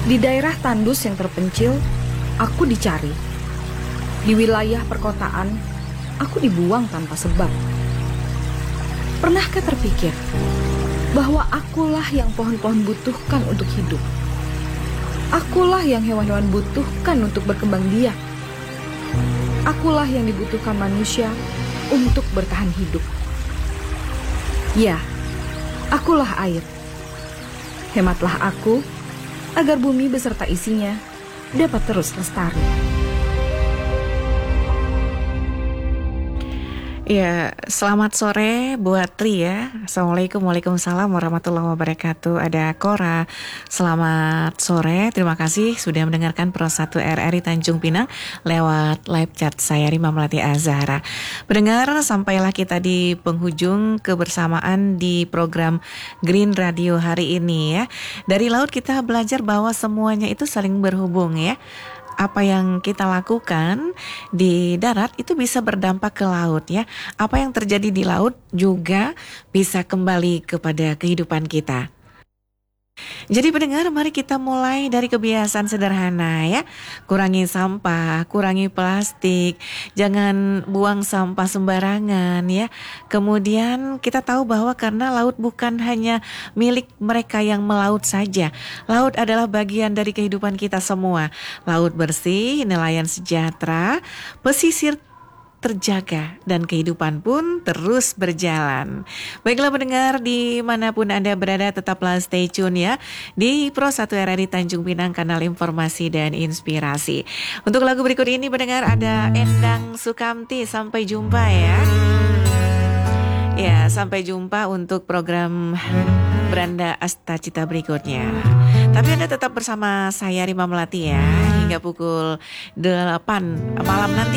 Di daerah tandus yang terpencil, aku dicari. Di wilayah perkotaan, aku dibuang tanpa sebab. Pernahkah terpikir bahwa akulah yang pohon-pohon butuhkan untuk hidup? Akulah yang hewan-hewan butuhkan untuk berkembang biak. Akulah yang dibutuhkan manusia untuk bertahan hidup. Ya, akulah air. Hematlah aku agar bumi beserta isinya dapat terus lestari. Ya, selamat sore buat Tri ya. Assalamualaikum, waalaikumsalam warahmatullahi wabarakatuh. Ada Cora, selamat sore. Terima kasih sudah mendengarkan Pro 1 RRI Tanjung Pinang lewat live chat saya Rima Melati Azhara. Pendengar, sampailah kita di penghujung kebersamaan di program Green Radio hari ini ya. Dari laut kita belajar bahwa semuanya itu saling berhubung ya. Apa yang kita lakukan di darat itu bisa berdampak ke laut ya. Apa yang terjadi di laut juga bisa kembali kepada kehidupan kita. Jadi pendengar, mari kita mulai dari kebiasaan sederhana ya. Kurangi sampah, kurangi plastik, jangan buang sampah sembarangan ya. Kemudian kita tahu bahwa karena laut bukan hanya milik mereka yang melaut saja. Laut adalah bagian dari kehidupan kita semua. Laut bersih, nelayan sejahtera, pesisir terjaga, dan kehidupan pun terus berjalan. Baiklah pendengar, dimanapun Anda berada, tetaplah stay tune ya di Pro 1 RRI Tanjung Pinang, kanal informasi dan inspirasi. Untuk lagu berikut ini pendengar ada Endang Sukamti. Sampai jumpa ya. Ya, sampai jumpa untuk program Beranda Asta Cita berikutnya. Tapi Anda tetap bersama saya Rima Melati ya hingga pukul 8 malam nanti.